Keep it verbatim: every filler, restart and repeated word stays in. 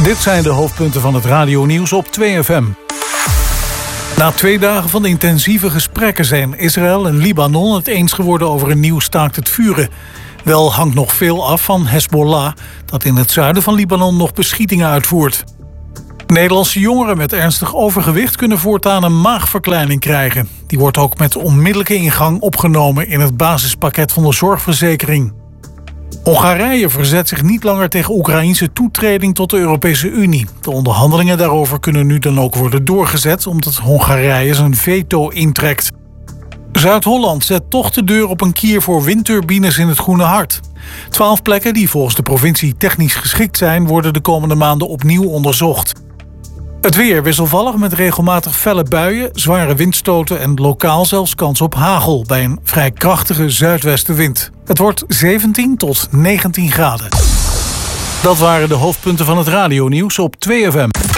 Dit zijn de hoofdpunten van het radionieuws op twee F M. Na twee dagen van intensieve gesprekken zijn Israël en Libanon het eens geworden over een nieuw staakt het vuren. Wel hangt nog veel af van Hezbollah, dat in het zuiden van Libanon nog beschietingen uitvoert. Nederlandse jongeren met ernstig overgewicht kunnen voortaan een maagverkleining krijgen. Die wordt ook met onmiddellijke ingang opgenomen in het basispakket van de zorgverzekering. Hongarije verzet zich niet langer tegen Oekraïense toetreding tot de Europese Unie. De onderhandelingen daarover kunnen nu dan ook worden doorgezet, omdat Hongarije zijn veto intrekt. Zuid-Holland zet toch de deur op een kier voor windturbines in het Groene Hart. Twaalf plekken die volgens de provincie technisch geschikt zijn, worden de komende maanden opnieuw onderzocht. Het weer wisselvallig met regelmatig felle buien, zware windstoten en lokaal zelfs kans op hagel bij een vrij krachtige zuidwestenwind. Het wordt zeventien tot negentien graden. Dat waren de hoofdpunten van het radionieuws op twee F M.